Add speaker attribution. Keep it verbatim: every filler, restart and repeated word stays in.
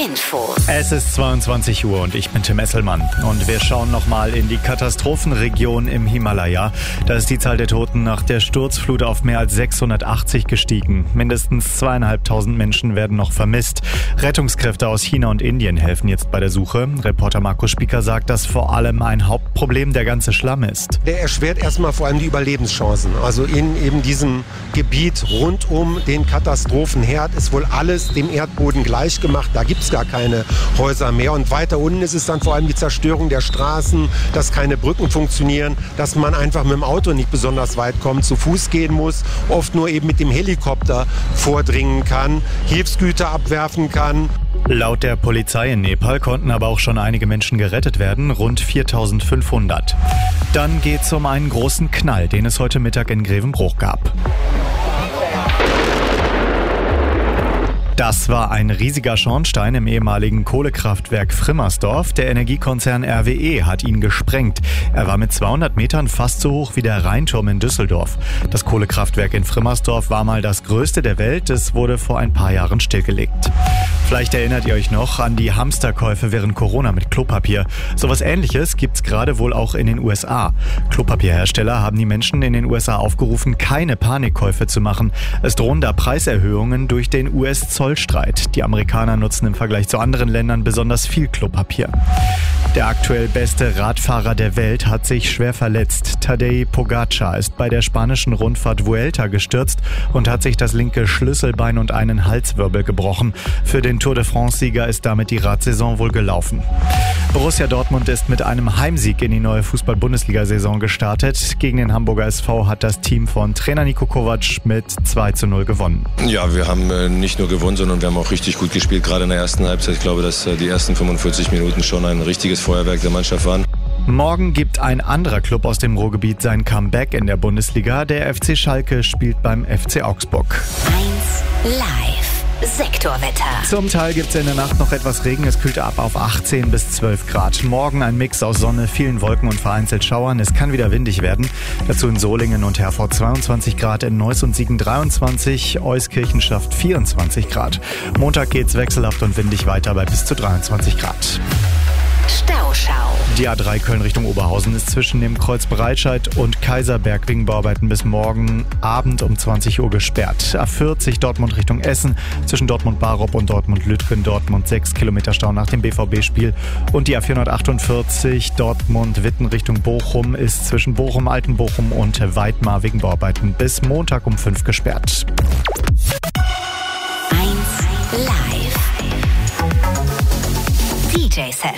Speaker 1: Info.
Speaker 2: Es ist zweiundzwanzig Uhr und ich bin Tim Esselmann. Und wir schauen nochmal in die Katastrophenregion im Himalaya. Da ist die Zahl der Toten nach der Sturzflut auf mehr als sechshundertachtzig gestiegen. Mindestens zweieinhalbtausend Menschen werden noch vermisst. Rettungskräfte aus China und Indien helfen jetzt bei der Suche. Reporter Markus Spieker sagt, dass vor allem ein Hauptproblem der ganze Schlamm ist.
Speaker 3: Der erschwert erstmal vor allem die Überlebenschancen. Also in eben diesem Gebiet rund um den Katastrophenherd ist wohl alles dem Erdboden gleich gemacht. Da gibt es gar keine Häuser mehr. Und weiter unten ist es dann vor allem die Zerstörung der Straßen, dass keine Brücken funktionieren, dass man einfach mit dem Auto nicht besonders weit kommt, zu Fuß gehen muss, oft nur eben mit dem Helikopter vordringen kann, Hilfsgüter abwerfen kann.
Speaker 2: Laut der Polizei in Nepal konnten aber auch schon einige Menschen gerettet werden, rund viertausendfünfhundert. Dann geht es um einen großen Knall, den es heute Mittag in Grevenbroich gab. Das war ein riesiger Schornstein im ehemaligen Kohlekraftwerk Frimmersdorf. Der Energiekonzern R W E hat ihn gesprengt. Er war mit zweihundert Metern fast so hoch wie der Rheinturm in Düsseldorf. Das Kohlekraftwerk in Frimmersdorf war mal das größte der Welt. Es wurde vor ein paar Jahren stillgelegt. Vielleicht erinnert ihr euch noch an die Hamsterkäufe während Corona mit Klopapier. Sowas Ähnliches gibt's gerade wohl auch in den U S A. Klopapierhersteller haben die Menschen in den U S A aufgerufen, keine Panikkäufe zu machen. Es drohen da Preiserhöhungen durch den U S-Zollstreit. Die Amerikaner nutzen im Vergleich zu anderen Ländern besonders viel Klopapier. Der aktuell beste Radfahrer der Welt hat sich schwer verletzt. Tadej Pogacar ist bei der spanischen Rundfahrt Vuelta gestürzt und hat sich das linke Schlüsselbein und einen Halswirbel gebrochen. Für den Tour de France-Sieger ist damit die Radsaison wohl gelaufen. Borussia Dortmund ist mit einem Heimsieg in die neue Fußball-Bundesliga-Saison gestartet. Gegen den Hamburger S V hat das Team von Trainer Niko Kovac mit zwei zu null gewonnen.
Speaker 4: Ja, wir haben äh, nicht nur gewonnen, sondern wir haben auch richtig gut gespielt, gerade in der ersten Halbzeit. Ich glaube, dass äh, die ersten fünfundvierzig Minuten schon ein richtiges Feuerwerk der Mannschaft waren.
Speaker 2: Morgen gibt ein anderer Club aus dem Ruhrgebiet sein Comeback in der Bundesliga. Der F C Schalke spielt beim F C Augsburg.
Speaker 1: eins live. Sektorwetter.
Speaker 2: Zum Teil gibt es in der Nacht noch etwas Regen. Es kühlt ab auf achtzehn bis zwölf Grad. Morgen ein Mix aus Sonne, vielen Wolken und vereinzelt Schauern. Es kann wieder windig werden. Dazu in Solingen und Herford zweiundzwanzig Grad, in Neuss und Siegen dreiundzwanzig, Euskirchen schafft vierundzwanzig Grad. Montag geht's wechselhaft und windig weiter bei bis zu dreiundzwanzig Grad.
Speaker 1: Stauschau.
Speaker 2: Die A drei Köln Richtung Oberhausen ist zwischen dem Kreuz Breitscheid und Kaiserberg wegen Bauarbeiten bis morgen Abend um zwanzig Uhr gesperrt. A vierzig Dortmund Richtung Essen zwischen Dortmund-Barop und Dortmund-Lütgen. Dortmund sechs Kilometer Stau nach dem B V B-Spiel. Und die A vierhundertachtundvierzig Dortmund-Witten Richtung Bochum ist zwischen Bochum-Altenbochum und Weidmar wegen Bauarbeiten bis Montag um fünf gesperrt.
Speaker 1: eins live. D J-Session.